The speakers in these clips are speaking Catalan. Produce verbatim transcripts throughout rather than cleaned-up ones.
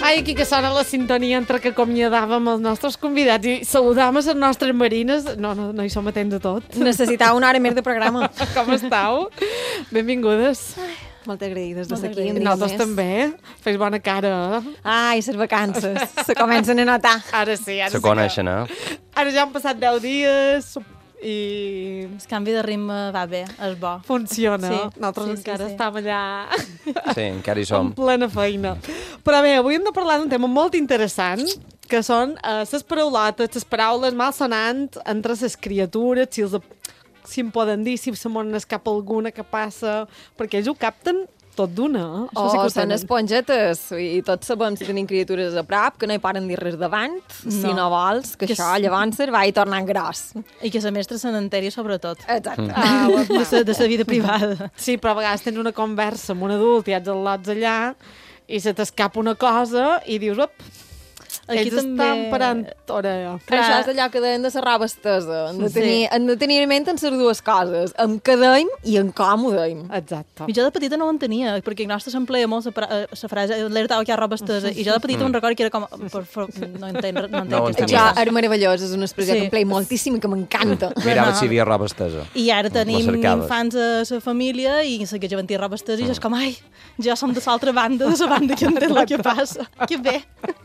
Ai, aquí que sona la sintonia entre que acomiadàvem els nostres convidats i saludàvem les nostres marines. No, no, no hi som atents a tot. Necessitava una hora més de programa. Com estàu? Benvingudes. Ai, moltes agraïdes de ser aquí. Nosaltres també. Fes bona cara. Ai, les vacances. Se comencen a notar. Ara sí, ara Se sí. coneixen, eh? Ara ja han passat deu dies i... El canvi de ritme va bé, és bo. Funciona. Sí, Nosaltres sí, encara sí, sí. estàvem allà... Sí, encara hi som. En plena feina. Però bé, avui hem de parlar d'un tema molt interessant, que són les uh, paraulotes, les paraules malsonants entre les criatures, si, els, si en poden dir, si se m'on escapa alguna que passa, perquè ells ho capten tot d'una. Eh? Això O sí que ho són tenen. espongetes, i tots sabem si tenim criatures a prop, que no hi poden dir res davant, no. si no vols, que, Que això s- llavors va i tornant gros. I que la mestra se n'enteri sobretot. Exacte. Ah, De sa, de sa vida privada. sí, però a vegades tens una conversa amb un adult i ets al lots allà i se t'escapa una cosa i dius, op, Aquí ells també- estan parant orella. Clar. Això és allò que deien de la roba estesa. Hem de Sí. tenir, hem de tenir en ment en les dues coses, amb què deim i en com ho deim. Exacte. I jo de petita no ho entenia, perquè el nostre s'empleia molt la frase l'heretau que hi ha roba estesa, i jo de petita un record que era com... Per, per, no entenc, no entenc No ho què està entenia. Això passant. és meravellós, és una expressió Sí. que em play moltíssim i que m'encanta. Mirava no. si hi havia roba estesa. I ara tenim cercaves. infants a la família i sé que jo van dir roba estesa i és com, ai, ja som de l'altra banda, de la banda que entén el que passa. Que bé.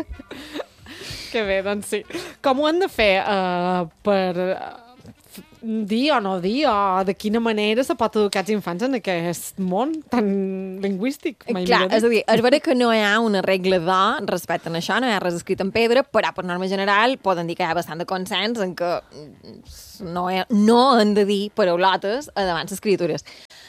Que bé, doncs sí. Com ho han de fer uh, per uh, dir o no dir, o de quina manera se pot educar els infants en aquest món tan lingüístic? Mai Clar, millor és a dit. dir, és vera que no hi ha una regla d'or respecte a això, no hi ha res escrit en pedra, però per norma general poden dir que hi ha bastant de consens en que no, hi ha, no han de dir paraulotes davant les criatures.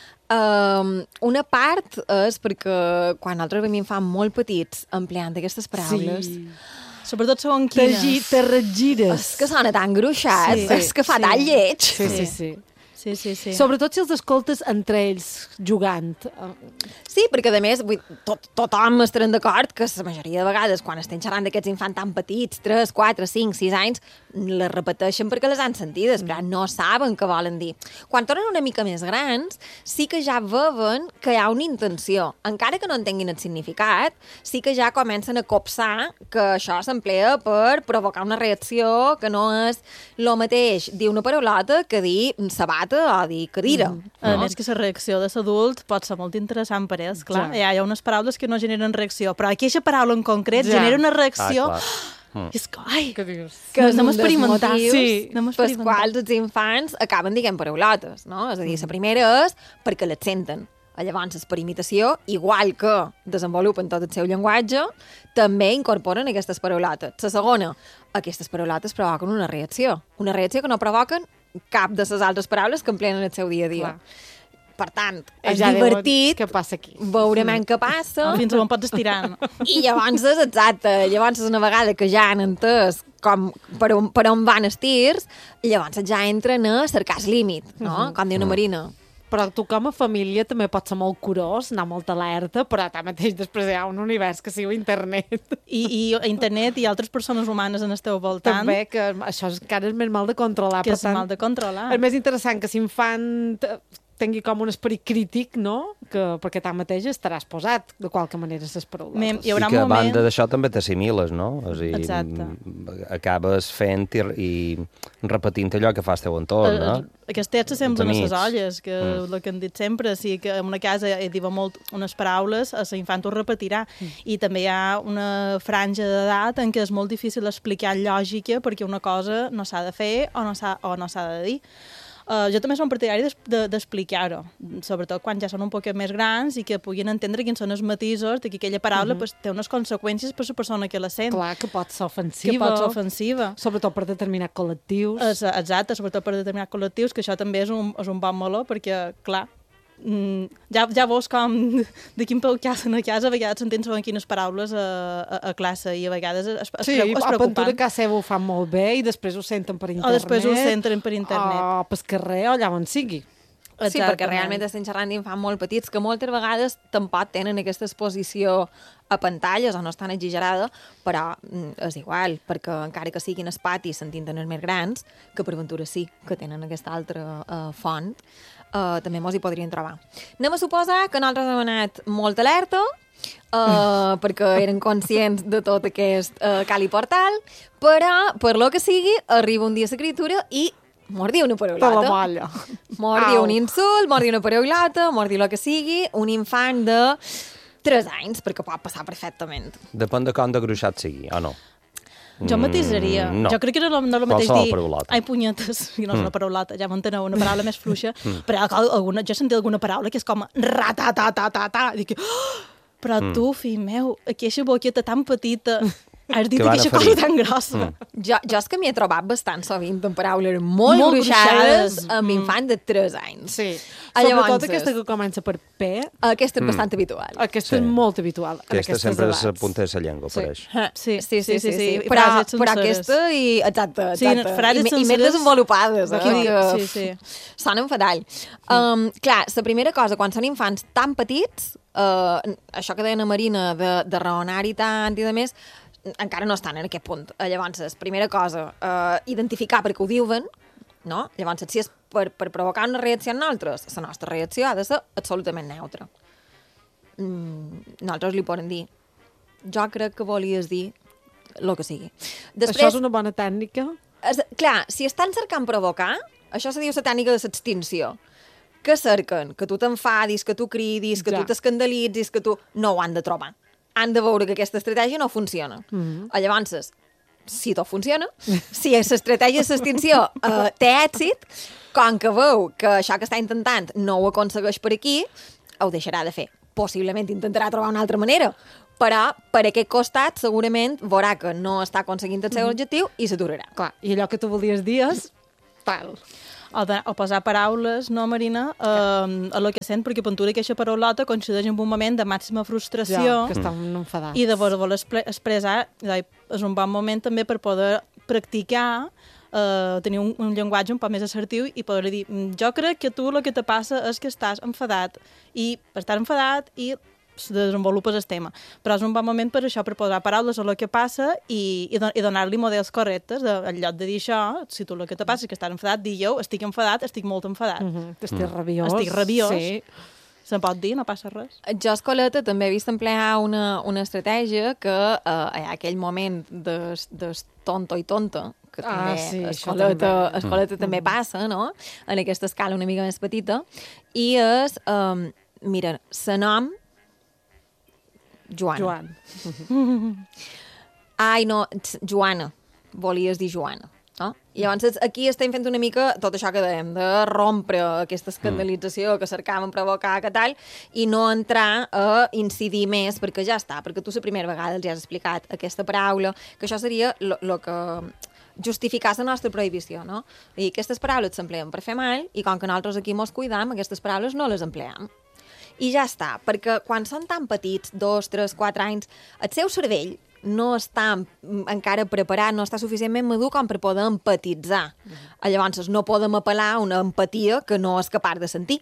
Um, una part és perquè quan nosaltres vam infants molt petits empleant aquestes paraules, Sí. Sobretot segon Te, quines. gi- te regires. és que sona tan gruixat, Sí, és que fa sí. tan lleig. Sí, sí, sí. Sí, sí, sí. Sobretot si els escoltes entre ells, jugant. Uh, Sí, perquè a més vull, tot, tothom estarem d'acord que la majoria de vegades quan estem xerrant d'aquests infants tan petits, tres, quatre, cinc, sis anys, les repeteixen perquè les han sentides, però no saben què volen dir. Quan tornen una mica més grans, sí que ja veuen que hi ha una intenció. Encara que no entenguin el significat, sí que ja comencen a copsar que això s'emplea per provocar una reacció que no és el mateix dir una paraulota que dir sabata o dir cadira. Mm. A més que la reacció de l'adult pot ser molt interessant per ells, clar. Ja. Ja. Hi ha unes paraules que no generen reacció, però aquesta paraula en concret Ja. genera una reacció... Ah, clar. I és que, ai, què dius? Que és anem un a experimentar. dels motius Sí, anem a pels experimentar. quals els infants acaben dient paraulotes, no? És a dir, la primera és perquè les senten. Llavors, per imitació, igual que desenvolupen tot el seu llenguatge, també incorporen aquestes paraulotes. La segona, aquestes paraulotes provoquen una reacció. Una reacció que no provoquen cap de les altres paraules que empleen en el seu dia a dia. Clar. Per tant, Ells és ja diuen, divertit, què passa aquí? veurem què passa, fins on pots estirar. No? i llavors és exacte, llavors és una vegada que ja han entès com, per, on, per on van els tirs, llavors ja entren a cercar el límit, no? Com diu una Marina. Però tu com a família també pots ser molt curós, anar molt alerta, però tanmateix després hi ha un univers que siu internet. I, I a internet i altres persones humanes en el teu voltant, També, que això és, encara és més mal de controlar. que per és tant, mal de controlar. és més interessant que l'infant tingui com un esperit crític, no? Que, perquè tanmateix estaràs posat, de qualque manera, les paraules. Mem, hi I haurà que a un moment... banda d'això també t'assimiles, no? És a dir, Exacte. mm, acabes fent i, i repetint allò que fa el teu entorn, no? Aquests texts semblen a amics. les olles, que mm. el que han dit sempre, si que en una casa hi diuen molt unes paraules, l'infant ho repetirà. Mm. I també hi ha una franja d'edat en què és molt difícil explicar lògica perquè una cosa no s'ha de fer o no s'ha o no s'ha de dir. Uh, jo també som partidari d'explicar-ho, sobretot quan ja són un poc més grans i que puguin entendre quins són els matisos de que aquella paraula mm -hmm. pues, té unes conseqüències per la persona que la sent. Clar, que pot ser ofensiva. Que pot ser ofensiva. Sobretot per determinats col·lectius. És, exacte, sobretot per determinats col·lectius, que això també és un, és un bon meló, perquè, clar, mm, ja, ja veus com de quin peu casen a casa, a vegades s'entén segons quines paraules a, a, a classe, i a vegades és, és, Sí, és a Aventura preocupant. casa seva ho fan molt bé i després ho senten per internet. O després ho senten per internet. O pel carrer, o allà on sigui. Sí, perquè Exactament. realment estem xerrant d'infants molt petits que moltes vegades tampoc tenen aquesta exposició a pantalles o no estan exagerada, però mm, és igual, perquè encara que siguin els patis sentint els més grans, que per ventura sí que tenen aquesta altra uh, font, uh, també mos hi podrien trobar. Anem a suposar que nosaltres hem anat molt alerta, uh, perquè eren conscients de tot aquest uh, cali portal, però, per lo que sigui, arriba un dia l'escriptura i mos diu una Te la paraulota. molla. Mos diu un insult, mos diu una paraulota, mos diu el que sigui, un infant de tres anys, perquè pot passar perfectament. Depèn de com de gruixat sigui, o no? Jo matisaria. Mm, no. Jo crec que no, no és el mateix Qualsevol dir paraulota. ai, punyetes, i no és una paraulota, ja m'enteneu, una paraula més fluixa, però alguna, jo he sentit alguna paraula que és com ratatatata, i dic, oh, però tu, fill meu, aquesta boqueta tan petita, has dit Que van aquesta a ferir. cosa tan grossa. Jo, jo és que m'hi he trobat bastant sovint amb paraules molt, Molt gruixades gruixades. amb infant de tres anys. Sí. Ah, Sobretot llavors, aquesta que comença per P, Aquesta és bastant habitual. aquesta Sí. és molt habitual en Aquesta aquestes sempre edats. s'apunta a la llengua, Sí. pareix. Sí, sí, sí, sí, sí. I Però, frases però senceres. aquesta i... Exacte, Sí, exacte. frases I, me- I més senceres desenvolupades. Eh? Qui- Que sí, sí. sonen fatal. Um, clar, la primera cosa, quan són infants tan petits, uh, això que deia la Marina, de, de raonar-hi tant i de més, encara no estan en aquest punt. Eh, Llavors, primera cosa, uh, identificar per què ho diuen, no? Llavors, si és per, per provocar una reacció en nosaltres, la nostra reacció ha de ser absolutament neutra. Mm, nosaltres li podem dir, jo crec que volies dir el que sigui. Això és una bona tècnica. Es, clar, si estan cercant provocar, això se diu la tècnica de l'extinció. Que cerquen? Que tu t'enfadis, que tu cridis, que Ja. tu t'escandalitzis, que tu... No ho han de trobar. Han de veure que aquesta estratègia no funciona. Mm -hmm. Llavors, si tot funciona, si l'estratègia de l'extinció uh, té èxit, com que veu que això que està intentant no ho aconsegueix per aquí, ho deixarà de fer. Possiblement intentarà trobar una altra manera, però per aquest costat segurament veurà que no està aconseguint el seu objectiu i s'aturarà. Clar, i allò que tu volies dir és tal. O, de, o posar paraules, no, Marina, eh, a lo que sent, perquè puntura que aquesta paraulota coincideix en un moment de màxima frustració Ja, que estan enfadats. i de voler expressar, és un bon moment també per poder practicar, eh, tenir un, un llenguatge un poc més assertiu i poder dir, jo crec que tu el que te passa és que estàs enfadat i estar enfadat i desenvolupes el tema. Però és un bon moment per això, per posar paraules a el que passa i, i, don i donar-li models correctes. De, en lloc de dir això, si tu el que te passa és que estàs enfadat, dir jo, estic enfadat, estic molt enfadat. Mm -hmm. Estic rabiós. Estic rabiós. Sí. Se'n pot dir, no passa res. Jo, a escoleta, també he vist emplear una, una estratègia que eh, hi ha aquell moment de, de tonto i tonta, que Ah, també sí, a això escoleta, també. a escoleta també passa, no? En aquesta escala una mica més petita. I és, um, mira, se nom Joana. Joan. Ai, no, tx, Joana. Volies dir Joana. No? I llavors aquí estem fent una mica tot això que dèiem, de rompre aquesta escandalització que cercàvem provocar, que tal, i no entrar a incidir més, perquè ja està, perquè tu la primera vegada els has explicat aquesta paraula, que això seria el que justificar la nostra prohibició, no? I aquestes paraules s'empleen per fer mal, i com que nosaltres aquí mos cuidam, aquestes paraules no les empleam. I ja està, perquè quan són tan petits, dos, tres, quatre anys, el seu cervell no està encara preparat, no està suficientment madur com per poder empatitzar. Mm-hmm. Llavors, no podem apel·lar a una empatia que no és capaç de sentir.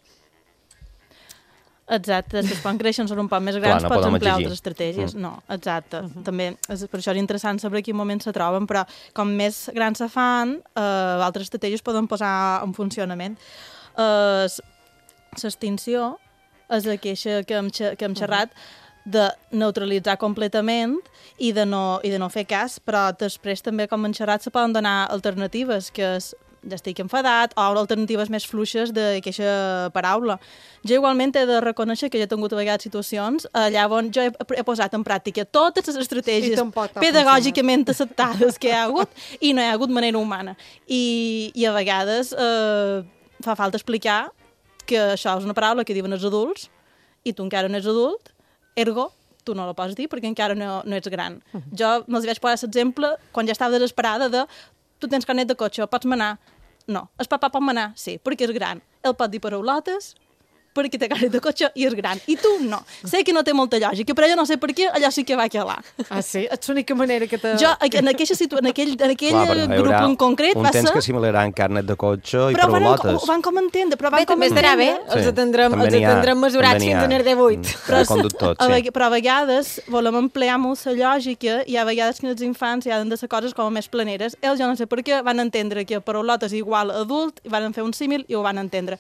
Exacte, després quan creixen són un poc més Clar, grans, no pots podem emplear exigir. altres estratègies. Mm. No, exacte. Mm-hmm. També és, per això és interessant saber en quin moment se troben, però com més grans se fan, eh, altres estratègies poden posar en funcionament. Eh, L'extinció és aquella que hem, que hem xerrat de neutralitzar completament i de, no, i de no fer cas, però després també, com hem xerrat, se poden donar alternatives, que és ja estic enfadat, o alternatives més fluixes d'aquesta paraula. Jo igualment he de reconèixer que jo he tingut a vegades situacions allà on jo he, he posat en pràctica totes les estratègies pedagògicament acceptades que hi ha hagut i no hi ha hagut manera humana. I, i a vegades eh, fa falta explicar que això és una paraula que diuen els adults i tu encara no ets adult, ergo, tu no la pots dir perquè encara no, no ets gran. Uh -huh. Jo me'ls vaig posar l'exemple quan ja estava desesperada de tu tens carnet de cotxe, pots manar? No. El papà pot manar? Sí, perquè és gran. Ell pot dir paraulotes perquè té carnet de cotxe i és gran. I tu no. Sé que no té molta lògica, però jo no sé per què, allò sí que va quedar. Ah, sí? És l'única manera que te... Jo, en aquella situ... en aquell, en aquell Clar, però hi grup haurà en concret un va temps ser... que assimilaran carnet de cotxe i Però van, paraulotes. ho van com entendre, però van Bé, com també estarà bé, entendre. els Sí, atendrem, també els n'hi ha, atendrem mesurats també n'hi fins ha. a n'er de vuit. Mm, Però, condut tot, a, sí. veg- però a vegades volem emplear molt la lògica i a vegades que els infants ja han de ser coses com més planeres. Ells, jo no sé per què, van entendre que paraulotes igual a adult i van fer un símil i ho van entendre.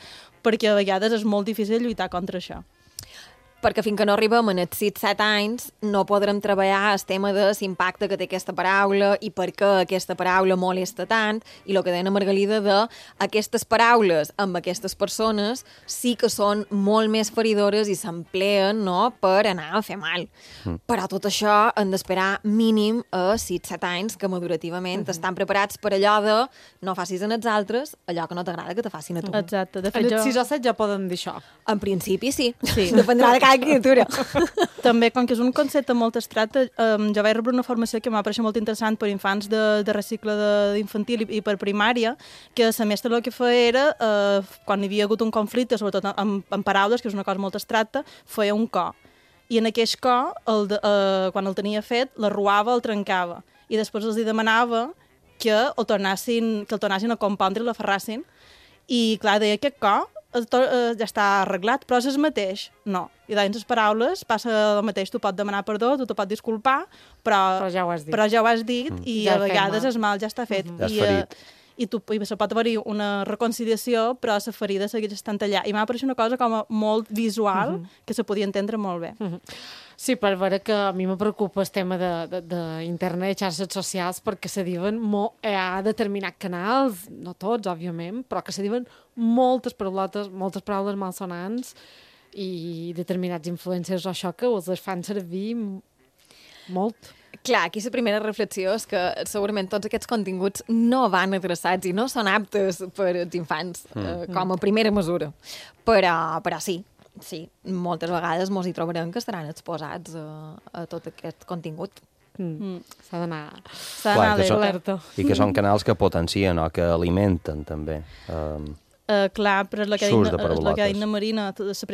perquè a vegades és molt difícil lluitar contra això. Perquè fins que no arribem en els sis set anys no podrem treballar el tema de l'impacte que té aquesta paraula i per què aquesta paraula molesta tant, i el que deia Margalida de aquestes paraules amb aquestes persones sí que són molt més feridores i s'empleen, no?, per anar a fer mal. Mm. Però tot això han d'esperar mínim a sis set anys que madurativament mm-hmm. estan preparats per allò de no facis en els altres allò que no t'agrada que te facin a tu. Exacte. De fet, En els jo... sis o set ja poden dir això. En principi sí, Sí. dependrà de cada criatura. També, com que és un concepte molt abstracte, um, jo vaig rebre una formació que m'ha paregut molt interessant per infants de, de recicle d'infantil i, i per primària, que la mestra el que feia era, uh, quan hi havia hagut un conflicte, sobretot amb, amb paraules, que és una cosa molt abstracta, feia un co. I en aquell co, el de, uh, quan el tenia fet, l'arruava, el trencava. I després els demanava que el tornassin, que el tornassin a compondre i l'aferrassin. I, clar, deia aquest co tot, eh, ja està arreglat, però és el mateix. No. I dins les paraules passa el mateix. Tu pots demanar perdó, tu te pots disculpar, però, Però ja ho has dit. però ja ho has dit mm. i Ja a he fet vegades mal. el mal ja està fet. Ja has I, ferit. eh, i, tu, i se pot haver-hi una reconciliació, però la ferida segueix estant allà. I m'ha paregut una cosa com a molt visual, mm -hmm. que se podia entendre molt bé. Mm -hmm. Sí, per veure que a mi me preocupa el tema d'internet i xarxes socials perquè se diuen, mo, hi ha determinats canals, no tots, òbviament, però que se diuen moltes paraulotes, moltes paraules malsonants i determinats influencers o això que els fan servir molt. Clar, aquí la primera reflexió és que segurament tots aquests continguts no van adreçats i no són aptes per als infants, mm. eh, com a primera mesura. Però, però sí, sí, moltes vegades mos hi trobarem que estaran exposats a, a tot aquest contingut. Mm. Mm. S'ha d'anar... S'ha Clar, d'anar que són- alerta. I que són canals que potencien o que alimenten, també. Um, Uh, clar, però és el que ha Surts dit, de és el que ha dit paraulotes. na Marina, la